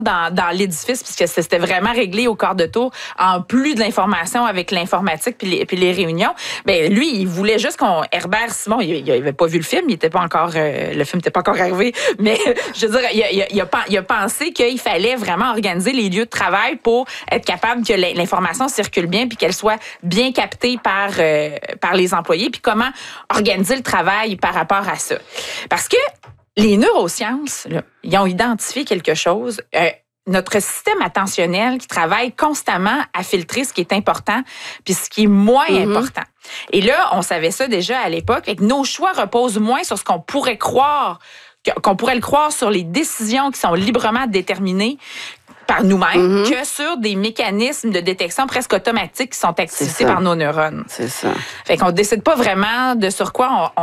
dans l'édifice, puisque c'était vraiment réglé au quart de tour, en plus de l'information avec l'informatique puis les réunions. Ben lui, il voulait juste qu'on... Herbert Simon, il avait pas vu le film, il était pas encore... le film n'était pas encore arrivé, mais je veux dire, il a pensé qu'il fallait vraiment organiser les lieux de travail pour être capable que l'information circule bien puis qu'elle soit bien captée par les employés, puis comment organiser le travail par rapport à ça. Parce que les neurosciences, là, ils ont identifié quelque chose. Notre système attentionnel qui travaille constamment à filtrer ce qui est important puis ce qui est moins important. Et là, on savait ça déjà à l'époque. Et que nos choix reposent moins sur ce qu'on pourrait croire, qu'on pourrait le croire sur les décisions qui sont librement déterminées par nous-mêmes que sur des mécanismes de détection presque automatiques qui sont activés par nos neurones. C'est ça. Fait qu'on décide pas vraiment de sur quoi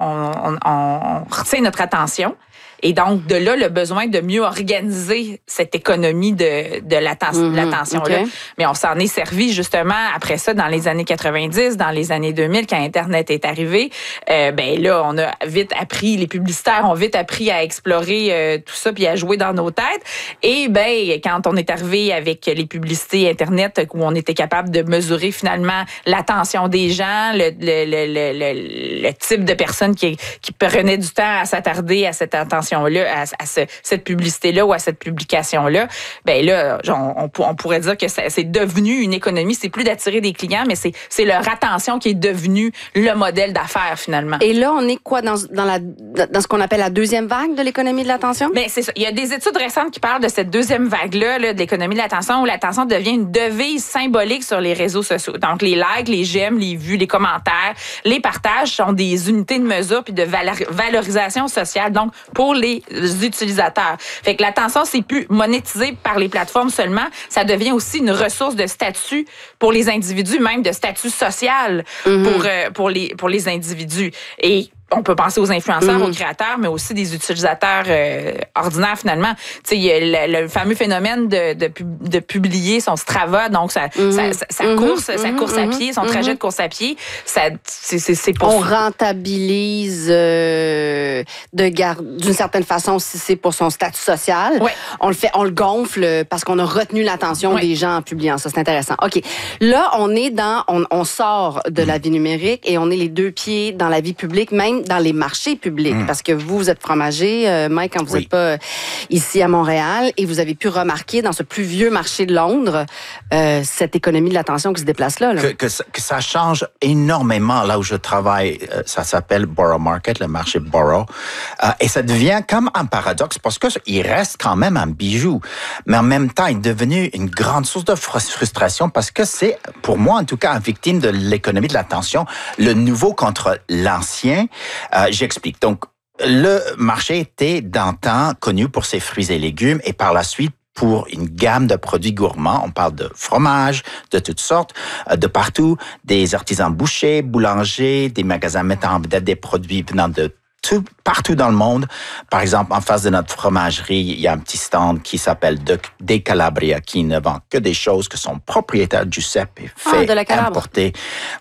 on retient notre attention. Et donc, de là, le besoin de mieux organiser cette économie de l'attention-là. Mais on s'en est servi, justement, après ça, dans les années 90, dans les années 2000, quand Internet est arrivé. Ben là, on a vite appris, les publicitaires ont vite appris à explorer tout ça puis à jouer dans nos têtes. Et ben quand on est arrivé avec les publicités Internet, où on était capable de mesurer finalement l'attention des gens, le type de personnes qui prenaient du temps à s'attarder à cette attention-là, à cette publicité-là ou à cette publication-là, ben là, on pourrait dire que c'est devenu une économie. C'est plus d'attirer des clients, mais c'est leur attention qui est devenue le modèle d'affaires, finalement. Et là, on est quoi dans ce qu'on appelle la deuxième vague de l'économie de l'attention? Ben, c'est ça. Il y a des études récentes qui parlent de cette deuxième vague-là, là, de l'économie de l'attention, où l'attention devient une devise symbolique sur les réseaux sociaux. Donc, les likes, les j'aime, les vues, les commentaires, les partages sont des unités de mesure puis de valorisation sociale. Donc, pour les utilisateurs. Fait que l'attention, c'est plus monétisé par les plateformes seulement. Ça devient aussi une ressource de statut pour les individus, même de statut social pour les individus. Et on peut penser aux influenceurs, aux créateurs, mais aussi des utilisateurs ordinaires, finalement. Tu sais, il y a le fameux phénomène de publier son Strava, donc sa course à pied, son trajet de course à pied. C'est pour... On rentabilise d'une certaine façon si c'est pour son statut social. Ouais. On le gonfle parce qu'on a retenu l'attention des gens en publiant ça. C'est intéressant. OK. Là, on sort de la vie numérique et on est les deux pieds dans la vie publique, même dans les marchés publics, parce que vous êtes fromager, Mike, quand vous n'êtes pas ici à Montréal, et vous avez pu remarquer dans ce plus vieux marché de Londres cette économie de l'attention qui se déplace là. Que ça change énormément là où je travaille. Ça s'appelle Borough Market, le marché Borough. Et ça devient comme un paradoxe parce qu'il reste quand même un bijou. Mais en même temps, il est devenu une grande source de frustration parce que c'est, pour moi en tout cas, une victime de l'économie de l'attention, le nouveau contre l'ancien. J'explique. Donc, le marché était d'antan connu pour ses fruits et légumes et par la suite pour une gamme de produits gourmands. On parle de fromage, de toutes sortes, de partout, des artisans bouchers, boulangers, des magasins mettant en vedette des produits venant de partout dans le monde. Par exemple, en face de notre fromagerie, il y a un petit stand qui s'appelle De Calabria, qui ne vend que des choses que son propriétaire Giuseppe fait importer,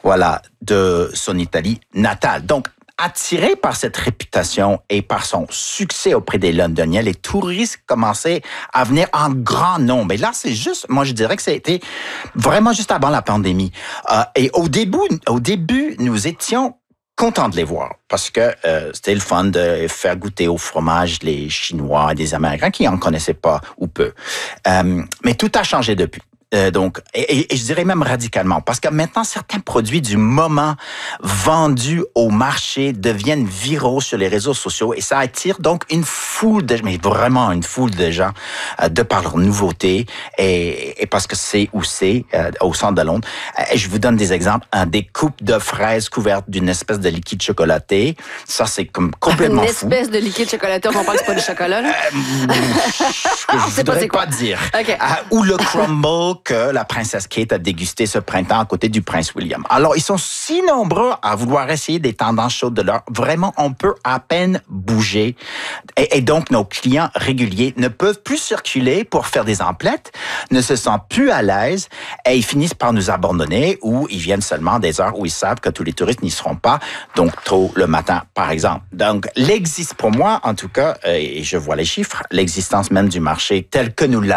de son Italie natale. Donc, attiré par cette réputation et par son succès auprès des Londoniens, les touristes commençaient à venir en grand nombre. Et là, c'est juste, moi, je dirais que c'était vraiment juste avant la pandémie. Et au début, nous étions contents de les voir parce que c'était le fun de faire goûter au fromage les Chinois et des Américains qui en connaissaient pas ou peu. Mais tout a changé depuis. Donc, et je dirais même radicalement, parce que maintenant, certains produits du moment vendus au marché deviennent viraux sur les réseaux sociaux et ça attire donc une foule mais vraiment une foule de gens de par leur nouveauté et parce que c'est où c'est, au centre de Londres. Et je vous donne des exemples. Des coupes de fraises couvertes d'une espèce de liquide chocolaté. Ça, c'est comme complètement fou. Une espèce de liquide chocolaté, on comprend que c'est pas du chocolat, là? Je voudrais pas dire. Okay. Ou le crumble, que la princesse Kate a dégusté ce printemps à côté du prince William. Alors, ils sont si nombreux à vouloir essayer des tendances chaudes de l'heure. Vraiment, on peut à peine bouger. Et donc, nos clients réguliers ne peuvent plus circuler pour faire des emplettes, ne se sentent plus à l'aise et ils finissent par nous abandonner ou ils viennent seulement des heures où ils savent que tous les touristes n'y seront pas, donc tôt le matin, par exemple. Donc, pour moi, en tout cas, et je vois les chiffres, l'existence même du marché tel que nous l'avons